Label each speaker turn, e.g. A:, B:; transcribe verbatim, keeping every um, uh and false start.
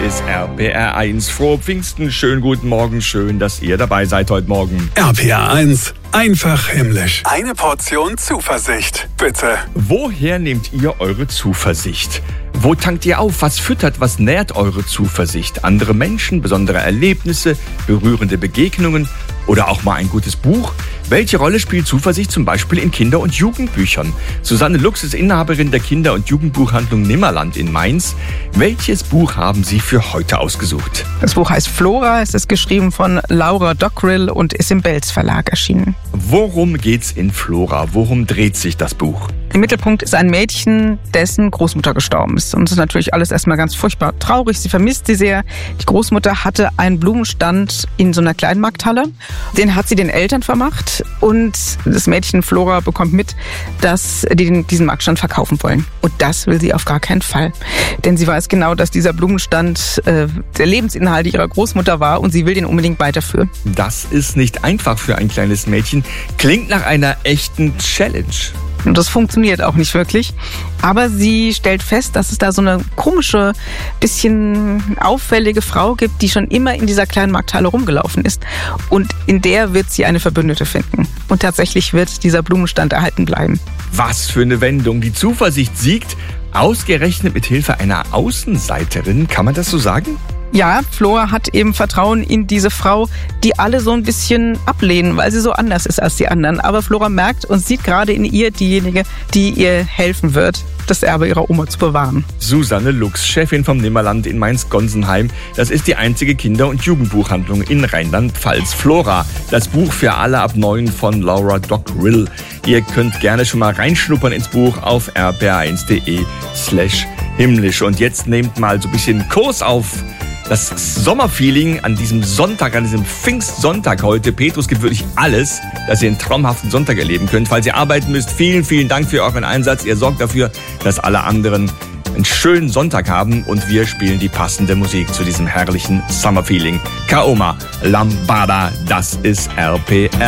A: ist R P R eins. Frohe Pfingsten, schönen guten Morgen, schön, dass ihr dabei seid heute Morgen.
B: R P R eins, einfach himmlisch. Eine Portion Zuversicht, bitte.
A: Woher nehmt ihr eure Zuversicht? Wo tankt ihr auf? Was füttert, was nährt eure Zuversicht? Andere Menschen, besondere Erlebnisse, berührende Begegnungen oder auch mal ein gutes Buch? Welche Rolle spielt Zuversicht zum Beispiel in Kinder- und Jugendbüchern? Susanne Lux ist Inhaberin der Kinder- und Jugendbuchhandlung Nimmerland in Mainz. Welches Buch haben Sie für heute ausgesucht?
C: Das Buch heißt Flora, es ist geschrieben von Laura Dockrill und ist im Belz Verlag erschienen.
A: Worum geht's in Flora? Worum dreht sich das Buch?
C: Im Mittelpunkt ist ein Mädchen, dessen Großmutter gestorben ist. Und es ist natürlich alles erstmal ganz furchtbar traurig. Sie vermisst sie sehr. Die Großmutter hatte einen Blumenstand in so einer Kleinmarkthalle. Den hat sie den Eltern vermacht. Und das Mädchen Flora bekommt mit, dass die diesen Marktstand verkaufen wollen. Und das will sie auf gar keinen Fall. Denn sie weiß genau, dass dieser Blumenstand äh, der Lebensinhalt ihrer Großmutter war und sie will den unbedingt weiterführen.
A: Das ist nicht einfach für ein kleines Mädchen. Klingt nach einer echten Challenge.
C: Und das funktioniert auch nicht wirklich. Aber sie stellt fest, dass es da so eine komische, bisschen auffällige Frau gibt, die schon immer in dieser kleinen Markthalle rumgelaufen ist. Und in der wird sie eine Verbündete finden. Und tatsächlich wird dieser Blumenstand erhalten bleiben.
A: Was für eine Wendung. Die Zuversicht siegt, ausgerechnet mit Hilfe einer Außenseiterin. Kann man das so sagen?
C: Ja, Flora hat eben Vertrauen in diese Frau, die alle so ein bisschen ablehnen, weil sie so anders ist als die anderen. Aber Flora merkt und sieht gerade in ihr diejenige, die ihr helfen wird, das Erbe ihrer Oma zu bewahren.
A: Susanne Lux, Chefin vom Nimmerland in Mainz-Gonsenheim. Das ist die einzige Kinder- und Jugendbuchhandlung in Rheinland-Pfalz. Flora, das Buch für alle ab neun von Laura Dockrill. Ihr könnt gerne schon mal reinschnuppern ins Buch auf r p r eins punkt d e slash himmlisch. Und jetzt nehmt mal so ein bisschen Kurs auf das Sommerfeeling an diesem Sonntag, an diesem Pfingstsonntag heute. Petrus gibt wirklich alles, dass ihr einen traumhaften Sonntag erleben könnt. Falls ihr arbeiten müsst, vielen, vielen Dank für euren Einsatz. Ihr sorgt dafür, dass alle anderen einen schönen Sonntag haben und wir spielen die passende Musik zu diesem herrlichen Summerfeeling. Kaoma Lambada, das ist R P R.